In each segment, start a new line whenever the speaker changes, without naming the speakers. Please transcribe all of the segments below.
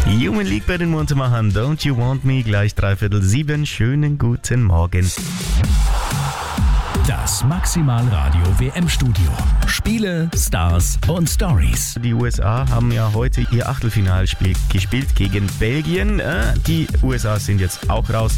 Human League bei den Muntermachern, Don't You Want Me, gleich 6:45. Schönen guten Morgen.
Das Maximalradio WM-Studio. Spiele, Stars und Stories.
Die USA haben ja heute ihr Achtelfinalspiel gespielt gegen Belgien. Die USA sind jetzt auch raus.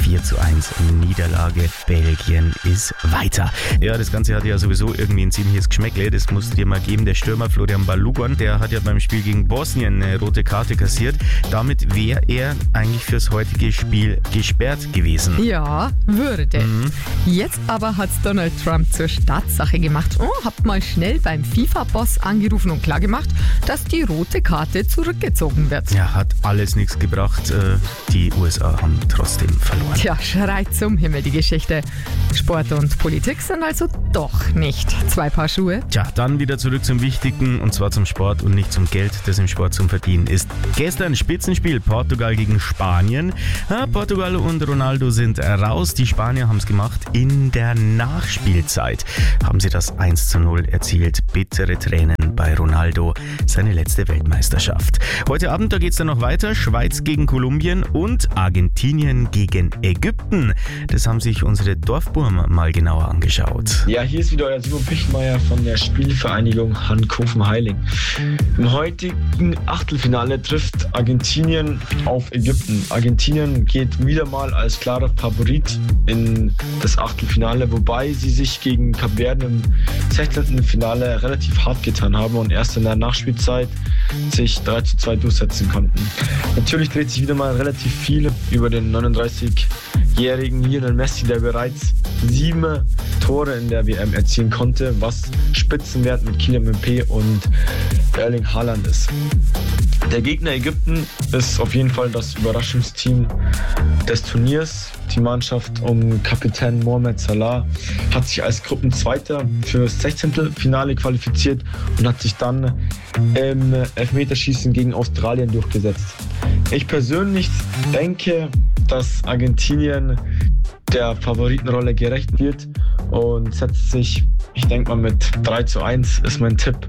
4:1 Niederlage. Belgien ist weiter. Ja, das Ganze hat ja sowieso irgendwie ein ziemliches Geschmäckle. Das musst du dir mal geben. Der Stürmer Florian Balogun, der hat ja beim Spiel gegen Bosnien eine rote Karte kassiert. Damit wäre er eigentlich fürs heutige Spiel gesperrt gewesen.
Ja, würde. Jetzt aber hat Donald Trump zur Staatssache gemacht und hat mal schnell beim FIFA-Boss angerufen und klargemacht, dass die rote Karte zurückgezogen wird.
Ja, hat alles nichts gebracht. Die USA haben trotzdem verloren.
Tja, schreit zum Himmel die Geschichte. Sport und Politik sind also doch nicht zwei Paar Schuhe.
Tja, dann wieder zurück zum Wichtigen, und zwar zum Sport und nicht zum Geld, das im Sport zum Verdienen ist. Gestern Spitzenspiel Portugal gegen Spanien. Portugal und Ronaldo sind raus. Die Spanier haben es gemacht. In der Nachspielzeit haben sie das 1:0 erzielt. Bittere Tränen bei Ronaldo, seine letzte Weltmeisterschaft. Heute Abend, da geht es dann noch weiter. Schweiz gegen Kolumbien und Argentinien gegen Ägypten. Das haben sich unsere Dorfburm mal genauer angeschaut.
Ja, hier ist wieder euer Simon Pichtmeier von der Spielvereinigung Hankofen-Heiling. Im heutigen Achtelfinale trifft Argentinien auf Ägypten. Argentinien geht wieder mal als klarer Favorit in das Achtelfinale, wobei sie sich gegen Kap Verde im 16. Finale relativ hart getan haben und erst in der Nachspielzeit sich 3:2 durchsetzen konnten. Natürlich dreht sich wieder mal relativ viel über den 39-jährigen Lionel Messi, der bereits 7 Tore in der WM erzielen konnte, was Spitzenwert mit Kylian Mbappé und Erling Haaland ist. Der Gegner Ägypten ist auf jeden Fall das Überraschungsteam des Turniers. Die Mannschaft um Kapitän Mohamed Salah hat sich als Gruppenzweiter für das 16. Finale qualifiziert und hat sich dann im Elfmeterschießen gegen Australien durchgesetzt. Ich persönlich denke, dass Argentinien der Favoritenrolle gerecht wird und setzt sich, ich denke mal, mit 3:1 ist mein Tipp,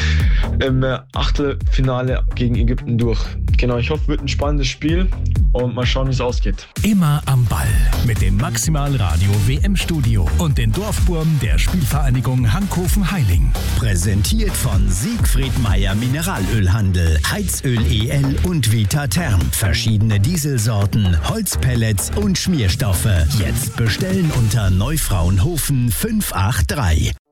im Achtelfinale gegen Ägypten durch. Genau, ich hoffe, es wird ein spannendes Spiel und mal schauen, wie es ausgeht.
Immer am Ball mit dem Maximalradio WM-Studio und den Dorfburm der Spielvereinigung Hankofen-Heiling.
Präsentiert von Siegfried Meyer Mineralölhandel, Heizöl EL und Vita Therm. Verschiedene Dieselsorten, Holzpellets und Schmierstoffe. Jetzt bestellen unter Neufraunhofen 583.